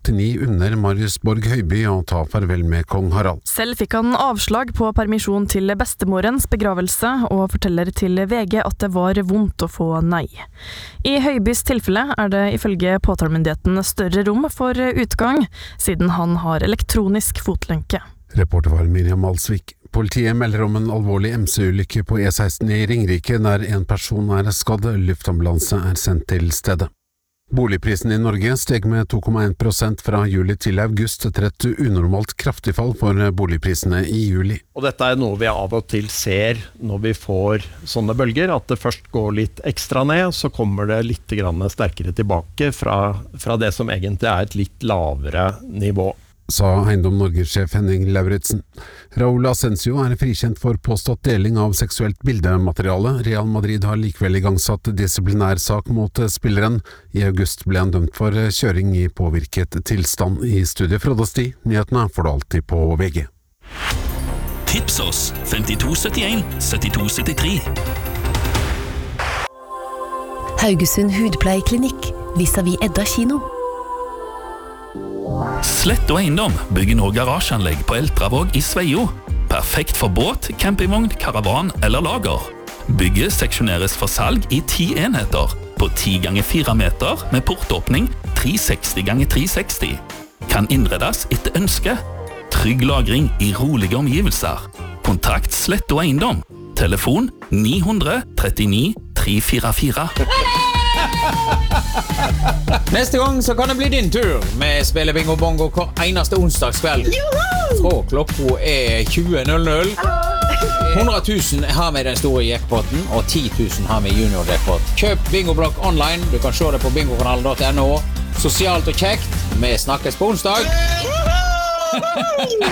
89 unner Marius Borg Høiby å ta farvel med kong Harald. Selv fikk han avslag på permisjon til bestemorens begravelse, og forteller til VG at det var vondt å få nei. I Høibys tilfelle det ifølge påtalemyndigheten større rom for utgang, siden han har elektronisk fotlenke. Reporter var Miriam Alsvik. Politiet melder om en alvorlig MC-ulykke på E16 i Ringerike, der en person skadd. Luftambulanse sendt til stedet. Boligprisen i Norge steg med 2,1% fra juli til august, etter et unormalt kraftig fall for boligprisene i juli. Og dette noe vi av og til ser når vi får sånne bølger, at det først går litt ekstra ned, så kommer det litt grann sterkere tilbake fra det som egentlig et litt lavere nivå. Sa Eiendom Norge-sjef Henning Lauritsen. Raúl Asensio frikjent for påstått deling av seksuelt bildemateriale. Real Madrid har likevel igangsatt disiplinær sak mot spilleren. I august ble han dømt for kjøring i påvirket tilstand. I studiet Frode Sti. Nyhetene får du alltid på VG. Tips oss 5271 7273. Haugesund Hudpleieklinikk, vis-à-vis Edda kino. Slett og Eiendom bygger nå garasjeanlegg på Eltravåg i Sveio. Perfekt for båt, campingvogn, karavan eller lager. Bygget seksjoneres for salg i 10 enheter på 10 ganger 4 meter med portåpning 360 ganger 360. Kan innredes etter ønske. Trygg lagring i rolige omgivelser. Kontakt Slett og Eiendom. Telefon 900 39 344. Neste gang så kan det bli din tur. Vi spiller bingo bongo hver eneste onsdagskveld. Fra klokka 20.00. 100 000 har vi i den store jackpotten, og 10 000 har vi i junior jackpot. Kjøp bingoblokk online. Du kan se det på bingokanalen.no. Sosialt og kjekt. Vi snakkes på onsdag.